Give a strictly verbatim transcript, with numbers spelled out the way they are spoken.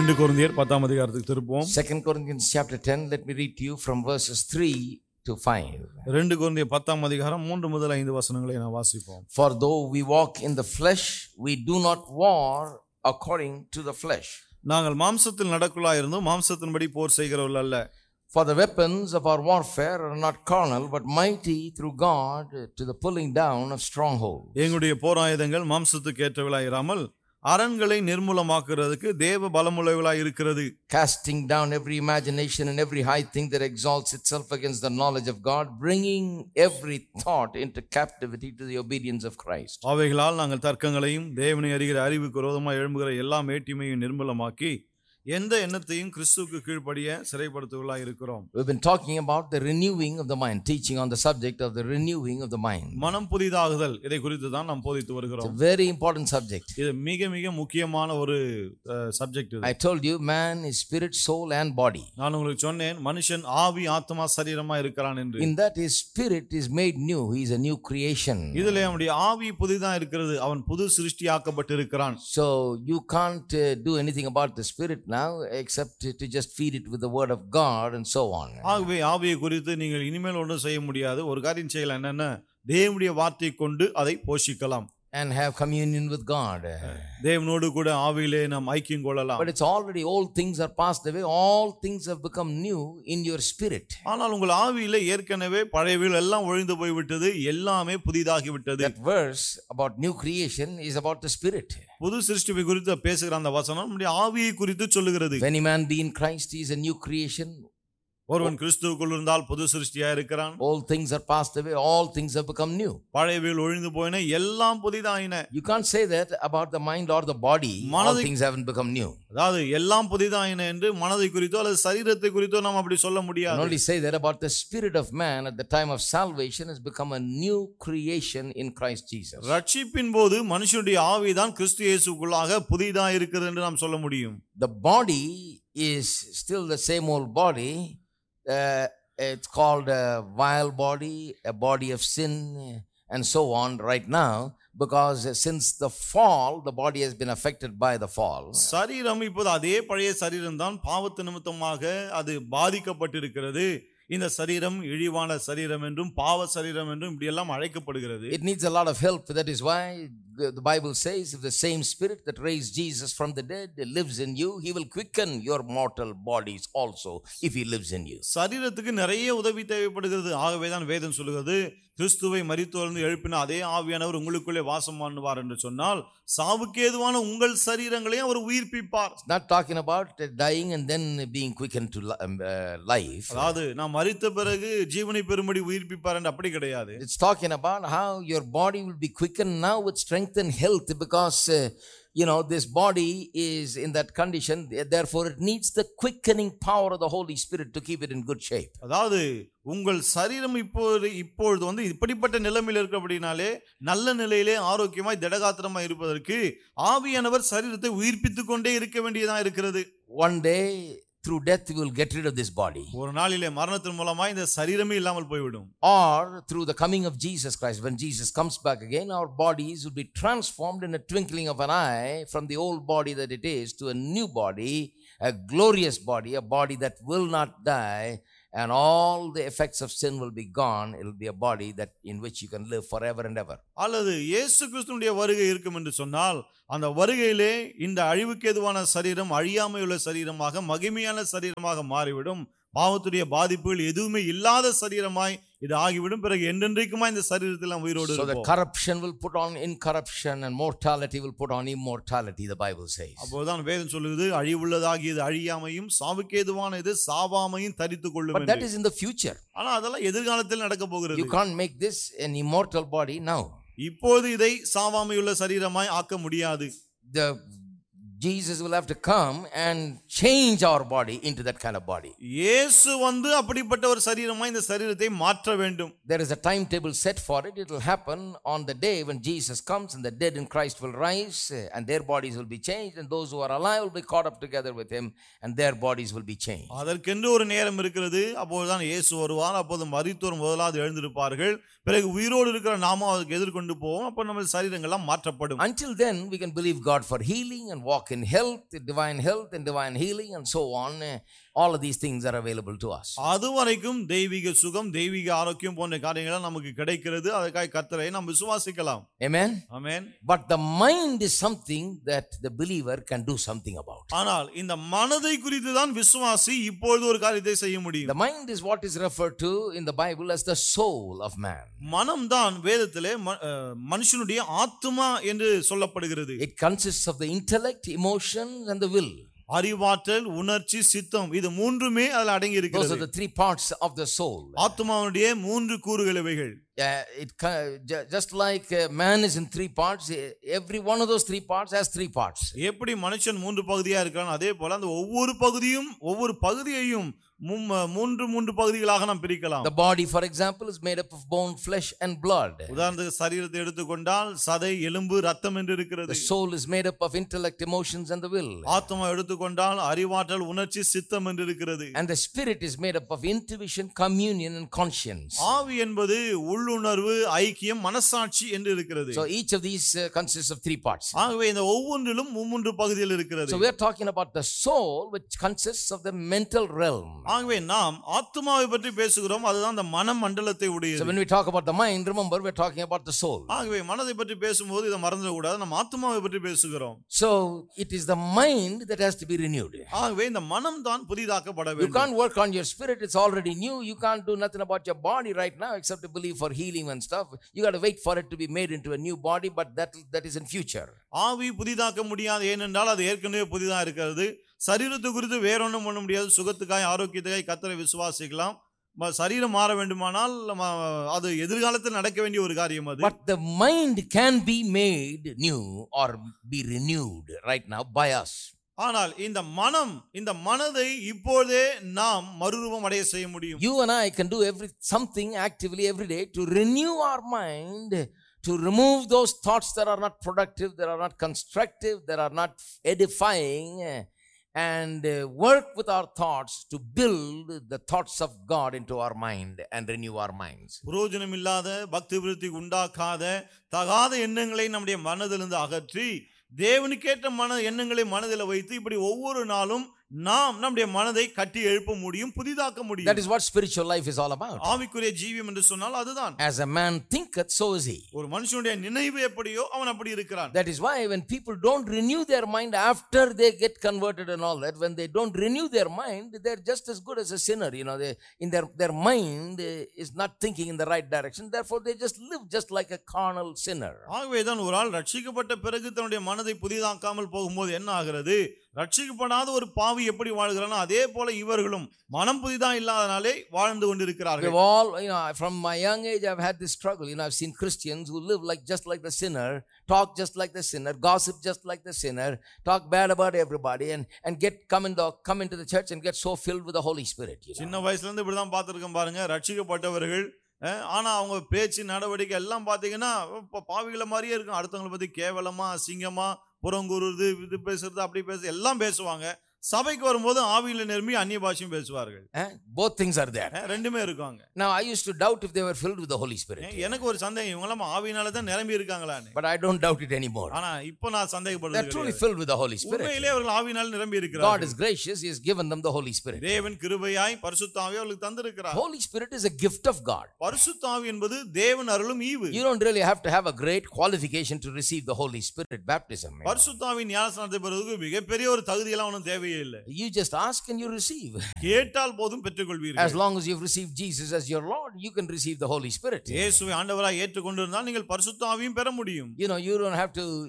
ரெண்டு கொரிந்தியர் பத்தாம் அதிகாரத்துக்கு திருப்புவோம். Second Corinthians chapter ten, let me read to you from verses three to five. ரெண்டு கொரிந்தியர் பத்தாம் அதிகாரம் மூன்று முதல் ஐந்து வசனங்களை நான் வாசிப்போம். For though we walk in the flesh, we do not war according to the flesh. நாங்கள் மாம்சத்தில் நடக்குள்ளாயிருந்தும் மாம்சத்தின்படி போர் செய்கிறவர்கள் அல்ல. For the weapons of our warfare are not carnal, but mighty through God to the pulling down of strongholds. எங்களுடைய போராயுதங்கள் மாம்சத்துக்கு ஏற்றவைகளாய் இராமல் அரண்களை நிர்மூலமாக்குறதுக்கு தேவ பலமுள்ளவைகளாய் இருக்கிறது. Casting down every imagination and every high thing that exalts itself against the knowledge of God, bringing every thought into captivity to the obedience of Christ. அவைகளால் நாங்கள் தர்க்கங்களையும் தேவனை அறிகிற அறிவுக்கு விரோதமாய் எழும்புகிற எல்லா மேட்டிமையும் நிர்மூலமாக்கி எந்த எண்ணத்தையும் கிறிஸ்துவுக்கு கீழ்ப்படிய சிறைப்படுத்துவர்களாய் இருக்கிறோம். We've been talking about the renewing of the mind, teaching on the subject of the renewing of the mind. மனம் புதிதாகுதல், இதை குறித்து தான் நாம் போதித்து வருகிறோம். It's a very important subject. இது மிக மிக முக்கியமான ஒரு சப்ஜெக்ட் இது. I told you man is spirit, soul and body. நான் உங்களுக்கு சொன்னேன் மனுஷன் ஆவி ஆத்மா சரீரமா இருக்கிறான் என்று. In that his spirit is made new, he is a new creation. இதிலே அவனுடைய ஆவி புதிதா இருக்கிறது, அவன் புது சிருஷ்டியாக்கப்பட்டு இருக்கிறான். So you can't uh, do anything about the spirit now except to just feed it with the word of God and so on. ஆகவே ஆவியை குறித்து நீங்கள் இனிமேல் ஒன்றும் செய்ய முடியாது. ஒரு காரியம் செய்யலாம், என்னன்னா தேவனுடைய வார்த்தையை கொண்டு அதை போஷிக்கலாம் and have communion with God. தேவனோடு கூட ஆவியிலே நாம் ஐக்கியம் கொள்ளலாம். But it's already old things are passed away, all things have become new in your spirit. ஆனால் உங்கள் ஆவியிலே ஏற்கனவே பழையவைகள் எல்லாம் ஒழிந்து போய் விட்டது, எல்லாமே புதிதாகி விட்டது. That verse about new creation is about the spirit. புது சிருஷ்டியை குறித்து பேசுகிற அந்த வசனம் நம்முடைய ஆவியை குறித்து சொல்லுகிறது. If any man be in Christ, he is a new creation. ஒருவன் கிறிஸ்துவுக்குள் இருந்தால் புது சிருஷ்டியா இருக்கிறான். All things are passed away, all things have become new. பழையவைகள் ஒழிந்து போயின, எல்லாம் புதிதாயின. You can't say that about the mind or the body, all things haven't become new. அதாவது எல்லாம் புதிதாயின என்று மனதை குறித்தோ அல்லது சரீரத்தை குறித்தோ நாம் அப்படி சொல்ல முடியாது. You can only say that about the spirit of man at the time of salvation has become a new creation in Christ Jesus. ரட்சிப்பின் போது மனுஷனுடைய ஆவிதான் கிறிஸ்து இயேசுவுக்குள்ளாக புதிதா இருக்கிறது என்று நாம் சொல்ல முடியும். The body is still the same old body. Uh, it's called a vile body, a body of sin and so on right now, because since the fall the body has been affected by the fall. சரீரம் இப்போது அதே பழைய சரீரம் தான், பாவத்து நிமித்தமாக அது பாதிக்கப்பட்டிருக்கிறது. இந்த சரீரம் இழிவான சரீரம் என்றும் பாவ சரீரம் என்றும் இப்படி எல்லாம் அழைக்கப்படுகிறது. It needs a lot of help. That is why the Bible says, if the same spirit that raised Jesus from the dead lives in you, he will quicken your mortal bodies also if he lives in you. சரீரத்துக்கு நிறைய உதவி தேவைப்படுகிறது. ஆகவே தான் வேதம் சொல்கிறது, கிறிஸ்துவை மரித்தோர்ந்து எழுப்பின அதே ஆவியானவர் உங்களுக்குள்ளே வாசம் பண்ணுவார் என்று சொன்னால் சாவுக்கு ஏதுவான உங்கள் சரீரங்களையும் அவர் உயிர்ப்பிப்பார். Not talking about dying and then being quickened to life. அதாவது நாம் மரித்த பிறகு ஜீவனை பெறும்படி உயிர்ப்பிப்பார் என்று அப்படி கிடையாது. It's talking about how your body will be quickened now with strength and health, because uh, you know this body is in that condition, therefore it needs the quickening power of the Holy Spirit to keep it in good shape. அதாவது உங்கள் சரீரம் இப்போது இப்பொழுது வந்து இப்படிப்பட்ட நிலைமையில் இருக்கிறபடினாலே நல்ல நிலையிலே ஆரோக்கியமாய் திடகாத்திரமாய் இருப்பதற்கு ஆவியானவர் சரீரத்தை உயிர்ப்பித்துக் கொண்டே இருக்க வேண்டியதா இருக்கிறது. One day through death we will get rid of this body, ஒரு நாளிலே மரணத்தின் மூலமாய் இந்த சரீரமே இல்லாமல் போய்விடும். or through the coming of Jesus Christ, when Jesus comes back again, our bodies will be transformed in a twinkling of an eye from the old body that it is to a new body, a glorious body, a body that will not die, and all the effects of sin will be gone. It will be a body that in which you can live forever and ever. அல்லது இயேசு கிறிஸ்துவினுடைய வருகை இருக்கும் என்று சொன்னால் அந்த வருகையிலே இந்த அழிவுக்கு ஏதுவான சரீரம் அழியாமையுள்ள சரீரமாக மகிமையான சரீரமாக மாறிவிடும். பாவத்துடைய பாதிப்புகள் எதுவுமே இல்லாத சரீரமாய் இது ஆகிவிடும். பிறகு என்றென்றைக்குமாய் இந்த சரீரத்தில் நாம் உயிரோடு இருப்போம். So the இருப்போம். corruption will put on incorruption and mortality will put on immortality, the Bible says. அப்போதான் வேதம் சொல்லுது, அழிவுள்ளதாகியது அழியாமையும் சாவுக்கு ஏதுவான இது சாவாமையும் தரித்துக் கொள்ளும் என்று. But that is in the future. ஆனா அதெல்லாம் எதிர்காலத்தில் நடக்க போகிறது. You can't make this an immortal body now. இப்போது இதை சாவாமையுள்ள சரீரமாய் ஆக்க முடியாது. The Jesus will have to come and change our body into that kind of body. இயேசு வந்து அப்படிப்பட்ட ஒரு சரீரமாய் இந்த சரீரத்தை மாற்ற வேண்டும். There is a timetable set for it. It will happen on the day when Jesus comes, and the dead in Christ will rise and their bodies will be changed, and those who are alive will be caught up together with him and their bodies will be changed. அதற்கென்று ஒரு நேரம் இருக்கிறது. அப்போதுதான் இயேசு வருவார். அப்போது மரித்தோர் முதலாவது எழுந்திருப்பார்கள். பிறகு உயிரோடு இருக்கிற நாம அதுக்கு எதிர்கொண்டு போவோம். அப்போ நம்ம சரீரங்கள்லாம் மாற்றப்படும். Until then we can believe God for healing and walk in health, divine health and divine healing and so on. All of these things are available to us. அதுவரைக்கும் தெய்வீக சுகம், தெய்வீக ஆரோக்கியம் போன்ற காரியங்கள் நமக்கு கிடைக்கிறது. அதற்காக கர்த்தரை நாம் விசுவாசிக்கலாம். Amen. Amen. But the mind is something that the believer can do something about. ஆனால் இந்த மனதை குறித்து தான் விசுவாசி இப்பொழுது ஒரு காரியத்தை செய்ய முடியும். The mind is what is referred to in the Bible as the soul of man. மனம் தான் வேதத்திலே மனுஷனுடைய ஆத்துமா என்று சொல்லப்படுகிறது. It consists of the intellect, emotions and the will. அறிவாற்றல், உணர்ச்சி, சித்தம், இது மூன்றுமே அதில் அடங்கி இருக்கிறது. Those are the three parts of the soul. ஆத்துமாவுடைய மூன்று கூறுகள் இவைகள். Uh, it just like uh, man is in three parts, every one of those three parts has three parts. எப்படி மனுஷன் மூன்று பகுதியா இருக்கான், அதே போல அந்த ஒவ்வொரு பகுதியும் ஒவ்வொரு பகுதியையும் மூன்று மூன்று பகுதிகளாக நாம் பிரிக்கலாம். The body, for example, is made up of bone, flesh and blood. உதாரணத்துக்கு சரீரத்தை எடுத்துக்கொண்டால் சதை, எலும்பு, இரத்தம் என்று இருக்கிறது. The soul is made up of intellect, emotions and the will. ஆத்துமா எடுத்துக்கொண்டால் அறிவாற்றல், உணர்ச்சி, சித்தம் என்று இருக்கிறது. And the spirit is made up of intuition, communion and conscience. ஆவி என்பது உள்ளுணர்வு, ஐக்கியம், மனசாட்சி என்று இருக்கிறது. So each of these uh, consists of three parts. ஆகவே இந்த ஒவ்வொன்றிலும் மூன்று பகுதிகள் இருக்கிறது. So we are talking about the soul, which consists of the mental realm. ஆகவே நாம் ஆத்துமாவை பற்றி பேசுகிறோம், அதுதான் அந்த மன மண்டலத்தை உடையது. So when we talk about the mind, remember we are talking about the soul. ஆகவே மனதை பற்றி பேசும்போது இதை மறந்துட கூடாது, நம்ம ஆத்துமாவை பற்றி பேசுகிறோம். So it is the mind that has to be renewed. ஆகவே இந்த மனம் தான் புதிதாக்கப்பட வேண்டும். You can't work on your spirit, it's already new. You can't do nothing about your body right now except to believe for healing and stuff. You got to wait for it to be made into a new body, but that that is in future. ஆவி புதிதாக்க முடியாது, ஏனென்றால் அது ஏற்கனவே புதிதா இருக்கிறது. சரீரத்தை குறித்து வேற ஒன்றும் பண்ண முடியாது. சுகத்துக்காய், ஆரோக்கியத்துக்காய் கர்த்தரை விசுவாசிக்கலாம். சரீரம் மாற வேண்டுமானால் அது எதிர்காலத்தில் நடக்க வேண்டிய ஒரு காரியம் அது. But the mind can be made new or be renewed right now by us. ஆனால் இந்த மனம், இந்த மனதை இப்போதே நாம் மறுரூபம் அடைய செய்ய முடியும். You and I can do every something actively every day to renew our mind, to remove those thoughts that are not productive, that are not constructive, that are not edifying, and uh, work with our thoughts to build the thoughts of God into our mind and renew our minds. பிரயோஜனம் இல்லாத, பக்தி விருத்தி உண்டாக்காத, தகாத எண்ணங்களை நம்முடைய மனதிலிருந்து அகற்றி தேவனுக்கேற்ற மன எண்ணங்களை மனதில் வைத்து இப்படி ஒவ்வொரு நாளும் நாம் நம்முடைய மனதை கட்டி எழுப்ப முடியும், புதிதாக்க முடியும். That is what spiritual life is all about. ஆவிக்குரிய ஜீவியம் என்று சொன்னால் அதுதான். As a man thinketh, so is he. ஒரு மனுஷனுடைய நினைவு எப்படியோ அவன் அப்படி இருக்கிறான். That is why when people don't renew their mind after they get converted and all that, when they don't renew their mind, they're just as good as a sinner. You know, they in their their mind is not thinking in the right direction. Therefore, they just live just like a carnal sinner. ஆகவே தான் ஒரு ஆள் ரட்சிக்கப்பட்ட பிறகு தன்னுடைய மனதை புதிதாக்காமல் போகும்போது என்ன ஆகிறது? ரட்சிக்கப்படாத ஒரு பாவி எப்படி வாழ்கிறானோ அதே போல இவர்களும் மனம் புதிதா இல்லாதனாலே வாழ்ந்து கொண்டிருக்கிறார்கள். We've all, you know, from my young age I've had this struggle. You know, I've seen Christians who live like just like the sinner, talk just like the sinner, gossip just like the sinner, talk bad about everybody, and and get come in the come into the church and get so filled with the Holy Spirit. You know? சின்ன வயசுல இருந்து இப்படி தான் பார்த்திருக்கேன் பாருங்க. ரட்சிக்கப்பட்டவர்கள் ஆனா அவங்க பேச்சு, நடவடிக்கை எல்லாம் பாத்தீங்கன்னா பாவிகளை மாதிரியே இருக்கும். அடுத்தவங்களை பத்தி கேவலமா, அசிங்கமா, புறங்கூறுறது, இது பேசுறது, அப்படி பேசுறது எல்லாம் பேசுவாங்க. சபைக்கு வரும்போது ஆவியில நிரம்பி அந்நிய பாஷையும் பேசுவார்கள். Both things are there. ரெண்டுமே இருக்காங்க. Now I used to doubt if they were filled with the Holy Spirit. எனக்கு ஒரு சந்தேகம், இவங்க எல்லாம் ஆவியினால தான் நிரம்பி இருக்காங்களான்னு. But I don't doubt it anymore. ஆனா இப்போ நான் சந்தேகப்படுறேன். They're truly filled with the Holy Spirit. உண்மையிலே அவர்கள் ஆவியினால நிரம்பி இருக்கிறார்கள். God is gracious, he has given them the Holy Spirit. தேவன் கிருபையாய் பரிசுத்த ஆவியை அவர்களுக்கு தந்திருக்கிறார். Holy Spirit is a gift of God. பரிசுத்த ஆவி என்பது தேவன் அருளும் ஈவு. You don't really have to have a great qualification to receive the Holy Spirit baptism. பரிசுத்த ஆவியின் ஞானஸ்நானத்தை பெறுவதற்கு மிகப்பெரிய ஒரு தகுதி எல்லாம் ஒன்றும் தேவையே இல்லை. You just ask and you receive. கேட்டால் போதும் பெற்றுக்கொள்வீர்கள். As long as you've received Jesus as your Lord, you can receive the Holy Spirit. இயேசுவை ஆண்டவராய் ஏற்றுக்கொண்டிருந்தால் நீங்கள் பரிசுத்த ஆவியும் பெற முடியும். You know, you don't have to